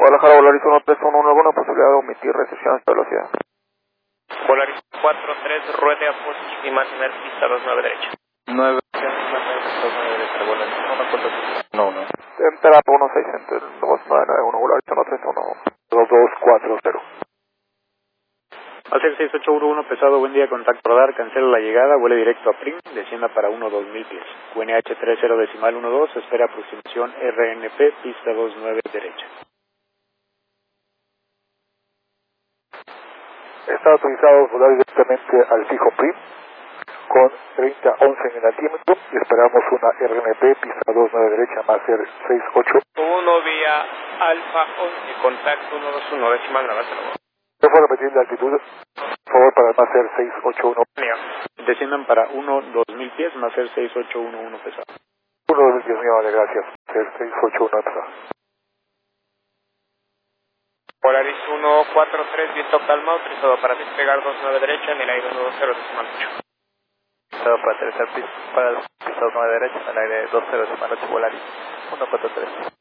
Guadalajara, Volaris 131, ¿alguna posibilidad de omitir restricciones de velocidad? Volaris 43, ruede a positive y mantener pista 29 derecha. 9, mantener pista 29 derecha, Volaris 143. No. Entrada 16, 2991, Volaris 131, 2240. Hacer 6811 pesado, buen día, contacto radar, cancela la llegada, vuele directo a PRIM, descienda para 12000 pies. QNH 30.12, espera aproximación RNP, pista 29 derecha. Está autorizado volar directamente al fijo PRIM con 3011 en el altímetro y esperamos una RNP, pista 29 derecha, más ser 68. 1 vía Alfa 11, contacto 121, decimal 9. ¿Me puedo repetir la altitud? Por favor, para más ser 681. Desciendan para 12000 pies, más ser 6811 pesado. 12000, muy amable, gracias. Ser 681 pesado. Polaris 143, viento calma, autorizado para despegar 29 derecha en el aire 120 decimal 8. Estado para aterrizar para el pista 29 derecha en el aire 20 decimal 8, Volaris 143.